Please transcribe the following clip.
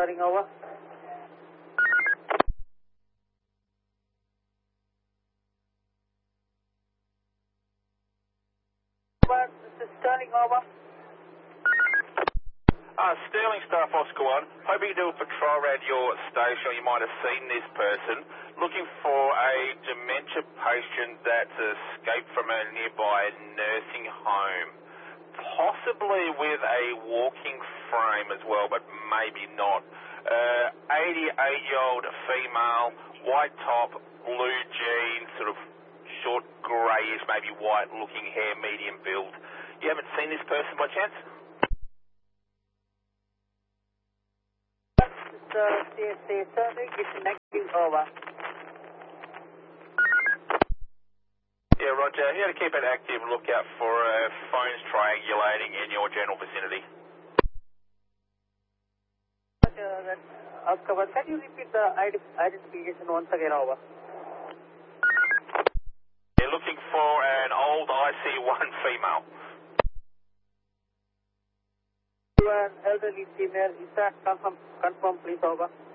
Sterling, over. This is Sterling, over. Sterling Staff Oscar 1, hoping to do a patrol around your station. You might have seen this person looking for a dementia patient that's escaped from a nearby nursing home, possibly with a walking frame as well, but maybe not. 88-year-old female, white top, blue jeans, sort of short greyish, maybe white looking hair, medium build. You haven't seen this person by chance? CSA Sterling, it's negative, over. Yeah, Roger. You got to keep an active lookout for phones triangulating in your general vicinity. Oscar 1, can you repeat the identification once again, over? They're looking for an old IC1 female. An elderly female, is that confirmed, please, over?